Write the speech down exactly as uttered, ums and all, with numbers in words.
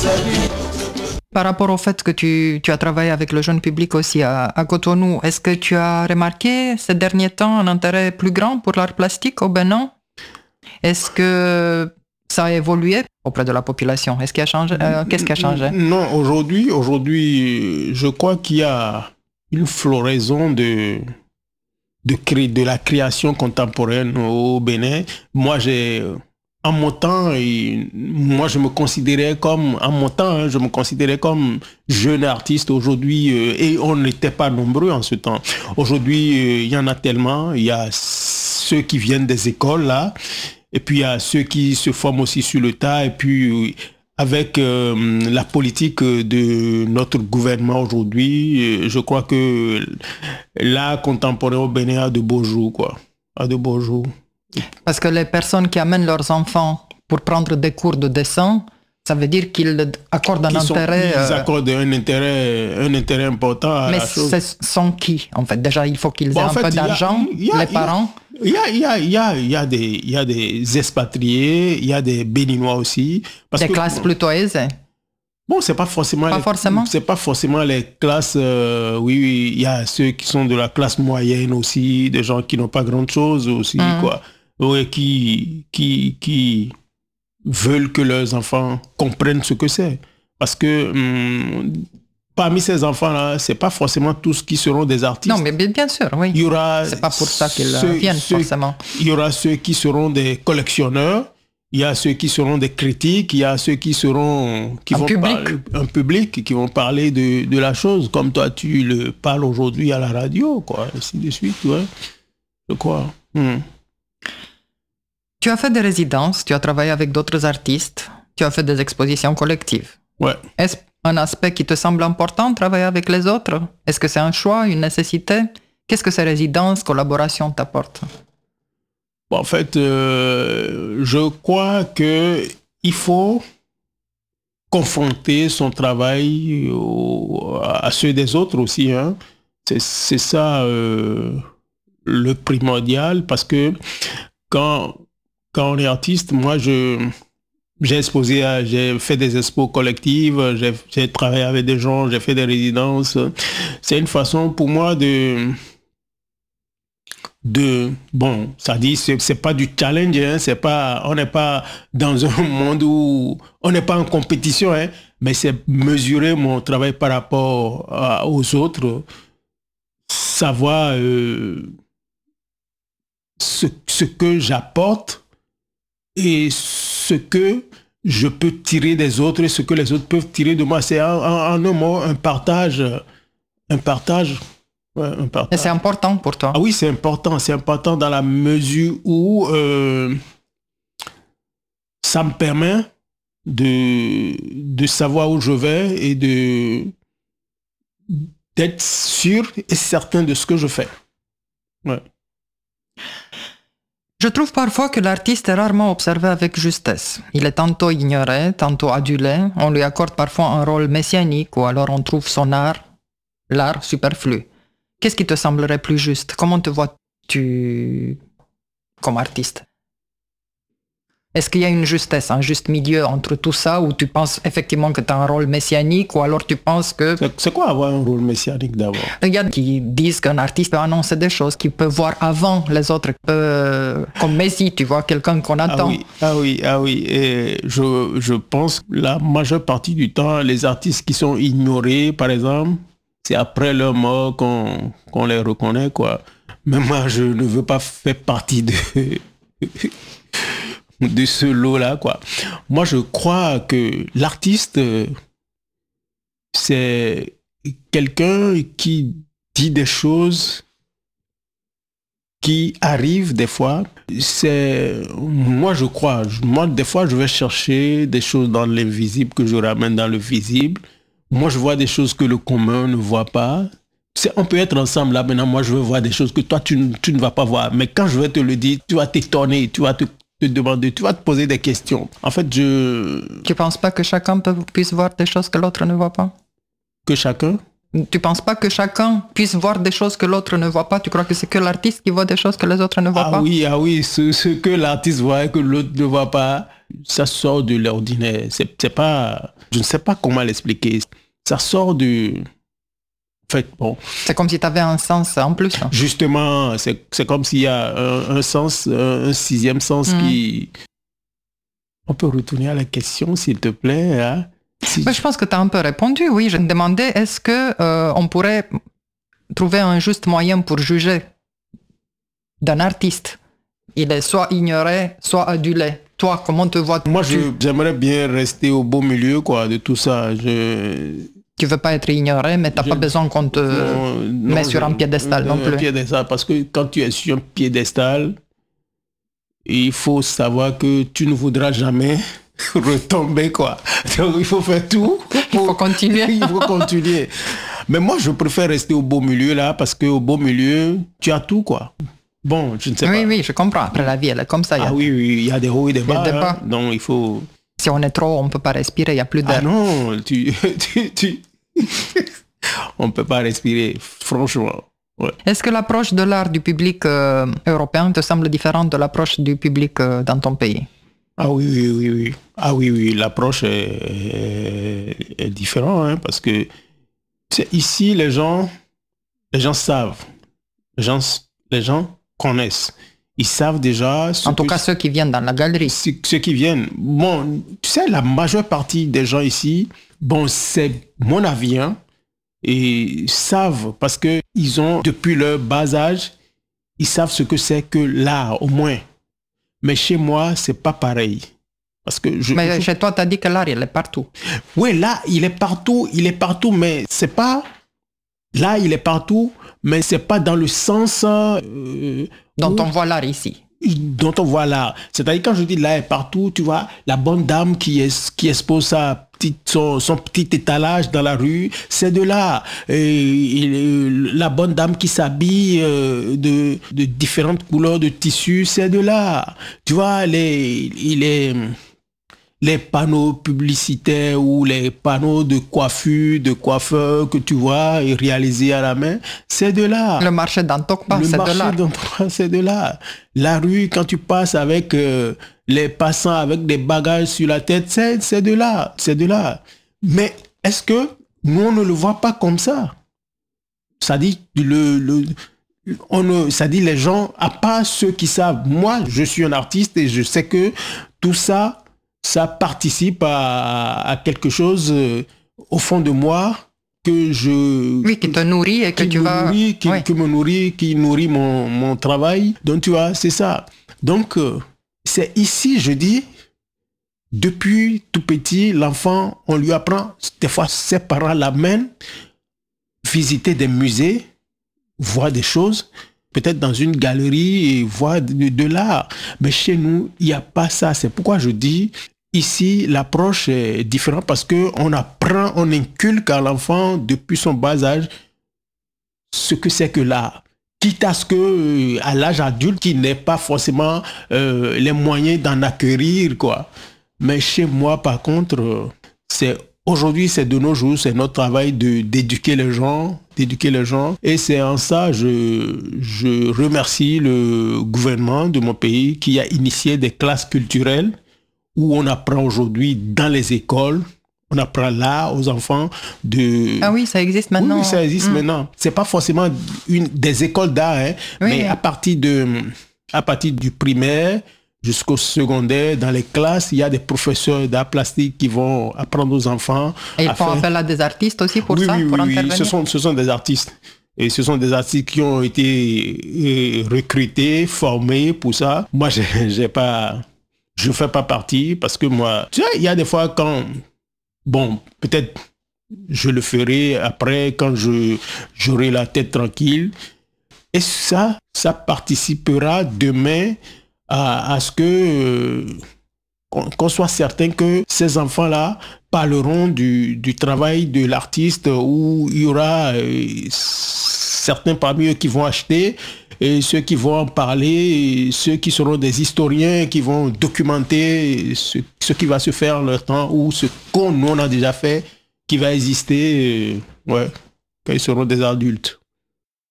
Par rapport au fait que tu, tu as travaillé avec le jeune public aussi à, à Cotonou, est-ce que tu as remarqué ces derniers temps un intérêt plus grand pour l'art plastique au Bénin? Est-ce que ça a évolué auprès de la population? Est-ce qu'il a changé? Euh, qu'est-ce qui a changé? Non, aujourd'hui, aujourd'hui, je crois qu'il y a une floraison de, de, cré, de la création contemporaine au Bénin. Moi, j'ai... En mon temps, et moi je me considérais comme, en mon temps, hein, je me considérais comme jeune artiste aujourd'hui, euh, et on n'était pas nombreux en ce temps. Aujourd'hui, euh, il y en a tellement. Il y a ceux qui viennent des écoles là, et puis il y a ceux qui se forment aussi sur le tas, et puis avec euh, la politique de notre gouvernement aujourd'hui, euh, je crois que l'art contemporain au Bénin a de beaux jours, quoi, a de beaux jours. Parce que les personnes qui amènent leurs enfants pour prendre des cours de dessin, ça veut dire qu'ils accordent un sont, intérêt... Ils accordent un intérêt, un intérêt important à mais la chose. Mais ce sont qui, en fait? Déjà, il faut qu'ils bon, aient un fait, peu d'argent, y a, y a, les parents. Il y a, il y a, il y a, il y a des, il y a des expatriés, il y a des Béninois aussi. Parce des que, classes plutôt aisées? Bon, c'est pas forcément... Pas les, forcément? C'est pas forcément les classes... Euh, oui, oui, il y a ceux qui sont de la classe moyenne aussi, des gens qui n'ont pas grand-chose aussi, mmh. quoi. Ouais, qui, qui, qui veulent que leurs enfants comprennent ce que c'est. Parce que hum, parmi ces enfants-là, c'est pas forcément tous qui seront des artistes. Non, mais bien sûr, oui. Il y aura c'est pas pour ça qu'ils ceux, viennent, ceux, forcément. Il y aura ceux qui seront des collectionneurs, il y a ceux qui seront des critiques, il y a ceux qui seront... Qui un vont public. Parler, un public, qui vont parler de, de la chose, comme toi, tu le parles aujourd'hui à la radio, quoi, ainsi de suite, ouais. Je crois. Hum. Tu as fait des résidences, tu as travaillé avec d'autres artistes, tu as fait des expositions collectives. Ouais. Est-ce un aspect qui te semble important, travailler avec les autres? Est-ce que c'est un choix, une nécessité? Qu'est-ce que ces résidences, collaborations t'apportent? Bon, en fait, euh, je crois qu'il faut confronter son travail au, à ceux des autres aussi. Hein. C'est, c'est ça euh, le primordial, parce que quand... Quand on est artiste, moi, je, j'ai exposé, à, j'ai fait des expos collectives, j'ai, j'ai travaillé avec des gens, j'ai fait des résidences. C'est une façon pour moi de... de bon, ça dit, c'est, c'est pas du challenge, hein, c'est pas, on n'est pas dans un monde où on n'est pas en compétition, hein, mais c'est mesurer mon travail par rapport à, aux autres, savoir euh, ce, ce que j'apporte, et ce que je peux tirer des autres et ce que les autres peuvent tirer de moi. C'est en, en, en un mot un partage. Un partage. Ouais, un partage. Et c'est important pour toi? Ah oui, c'est important. C'est important dans la mesure où euh, ça me permet de, de savoir où je vais et de, d'être sûr et certain de ce que je fais. Ouais. Je trouve parfois que l'artiste est rarement observé avec justesse. Il est tantôt ignoré, tantôt adulé. On lui accorde parfois un rôle messianique ou alors on trouve son art, l'art superflu. Qu'est-ce qui te semblerait plus juste? Comment te vois-tu comme artiste? Est-ce qu'il y a une justesse, un juste milieu entre tout ça, où tu penses effectivement que tu as un rôle messianique, ou alors tu penses que... C'est, c'est quoi avoir un rôle messianique d'abord? Il y a qui disent qu'un artiste peut annoncer des choses, qu'il peut voir avant les autres, peut, comme Messi, tu vois, quelqu'un qu'on attend. Ah oui, ah oui, ah oui. Et je, je pense que la majeure partie du temps, les artistes qui sont ignorés, par exemple, c'est après leur mort qu'on, qu'on les reconnaît, quoi. Mais moi, je ne veux pas faire partie de... de ce lot-là, quoi. Moi, je crois que l'artiste, c'est quelqu'un qui dit des choses qui arrivent des fois. C'est, moi, je crois, moi, des fois, je vais chercher des choses dans l'invisible que je ramène dans le visible. Moi, je vois des choses que le commun ne voit pas. C'est, on peut être ensemble là, maintenant, moi, je veux voir des choses que toi, tu, tu ne vas pas voir. Mais quand je vais te le dire, tu vas t'étonner, tu vas te te demander, tu vas te poser des questions. En fait, je... Tu penses pas que chacun peut, puisse voir des choses que l'autre ne voit pas? Que chacun? Tu penses pas que chacun puisse voir des choses que l'autre ne voit pas? Tu crois que c'est que l'artiste qui voit des choses que les autres ne voient ah pas? oui, ah oui, ce, ce que l'artiste voit et que l'autre ne voit pas, ça sort de l'ordinaire. C'est, c'est pas, je ne sais pas comment l'expliquer. Ça sort du... En fait, bon. C'est comme si tu avais un sens en plus. Hein. Justement, c'est, c'est comme s'il y a un, un sens, un, un sixième sens mmh. qui... On peut retourner à la question, s'il te plaît. Hein? Si... Mais je pense que tu as un peu répondu, oui. Je me demandais, est-ce qu'on euh, pourrait trouver un juste moyen pour juger d'un artiste? Il est soit ignoré, soit adulé. Toi, comment te vois-tu? Moi, je, j'aimerais bien rester au beau milieu quoi, de tout ça. Je... Tu veux pas être ignoré, mais tu n'as je... pas besoin qu'on te non, non, met sur je... un piédestal non, non plus. Un piédestal, parce que quand tu es sur un piédestal, il faut savoir que tu ne voudras jamais retomber, quoi. Donc, il faut faire tout. Pour... Il faut continuer. Il faut continuer. Mais moi, je préfère rester au beau milieu, là, parce qu'au beau milieu, tu as tout, quoi. Bon, je ne sais oui, pas. Oui, oui, je comprends. Après, la vie, elle est comme ça. Ah a... oui, oui, il y a des hauts et des bas. Des bas. Hein. Donc, il faut... Si on est trop, on ne peut pas respirer, il n'y a plus d'air. Ah non, tu... tu, tu... on ne peut pas respirer, franchement. Ouais. Est-ce que l'approche de l'art du public euh, européen te semble différente de l'approche du public euh, dans ton pays? Ah oui, oui, oui, oui. Ah oui, oui, l'approche est, est, est différente, hein, parce que c'est ici, les gens, les gens savent, les gens, les gens connaissent. Ils savent déjà... En tout cas, ceux qui viennent dans la galerie. Ceux, ceux qui viennent. Bon, tu sais, la majeure partie des gens ici, bon, c'est mon avis, hein, et savent, parce qu'ils ont, depuis leur bas âge, ils savent ce que c'est que l'art, au moins. Mais chez moi, c'est pas pareil. Parce que je, mais je... chez toi, tu as dit que l'art, il est partout. Oui, là, il est partout, il est partout, mais c'est pas... Là, il est partout, mais c'est pas dans le sens... Euh, dont où... on voit l'art ici. Dont on voit l'art. C'est-à-dire, quand je dis l'art est partout, tu vois, la bonne dame qui, est, qui expose sa petite, son, son petit étalage dans la rue, c'est de l'art. Et, et, la bonne dame qui s'habille euh, de, de différentes couleurs de tissus, c'est de l'art. Tu vois, les, il est... les panneaux publicitaires ou les panneaux de coiffure, de coiffeurs que tu vois réalisés à la main, c'est de l'art. Le marché d'Antokpa, c'est de l'art. Le marché d'Antokpa, c'est de l'art. La rue, quand tu passes avec euh, les passants avec des bagages sur la tête, c'est, c'est de l'art, c'est de l'art. Mais est-ce que nous, on ne le voit pas comme ça? Ça dit, le... le on ne, ça dit les gens, à part ceux qui savent, moi, je suis un artiste et je sais que tout ça, ça participe à, à quelque chose euh, au fond de moi que je... Oui, qui te nourrit et que tu vas... Nourrit, qui, oui. qui me nourrit, qui nourrit mon, mon travail. Donc, tu vois, c'est ça. Donc, euh, c'est ici, je dis, depuis tout petit, l'enfant, on lui apprend, des fois, ses parents l'amènent visiter des musées, voir des choses, peut-être dans une galerie et voir de, de l'art. Mais chez nous, il n'y a pas ça. C'est pourquoi je dis, ici, l'approche est différente parce qu'on apprend, on inculque à l'enfant depuis son bas âge ce que c'est que l'art. Quitte à ce que, à l'âge adulte, il n'ait pas forcément euh, les moyens d'en acquérir, quoi. Mais chez moi, par contre, c'est aujourd'hui, c'est de nos jours, c'est notre travail de, d'éduquer les gens, d'éduquer les gens. Et c'est en ça, je, je remercie le gouvernement de mon pays qui a initié des classes culturelles où on apprend aujourd'hui dans les écoles, on apprend l'art aux enfants de... Ah oui, ça existe maintenant. Oui, ça existe mmh. maintenant. C'est pas forcément une, des écoles d'art, hein, oui, mais oui. à partir de, à partir du primaire jusqu'au secondaire, dans les classes, il y a des professeurs d'art plastique qui vont apprendre aux enfants. Et ils font faire... appel à des artistes aussi pour oui, ça, oui, pour oui, intervenir. Ce sont, ce sont des artistes. Et ce sont des artistes qui ont été recrutés, formés pour ça. Moi, j'ai, j'ai pas, je fais pas partie parce que moi, tu sais, il y a des fois quand, bon, peut-être je le ferai après quand je, j'aurai la tête tranquille. Et ça, ça participera demain À, à ce que euh, qu'on, qu'on soit certain que ces enfants-là parleront du, du travail de l'artiste où il y aura euh, certains parmi eux qui vont acheter et ceux qui vont en parler, et ceux qui seront des historiens qui vont documenter ce, ce qui va se faire en leur temps ou ce qu'on nous on a déjà fait qui va exister. Euh, ouais. quand ils seront des adultes.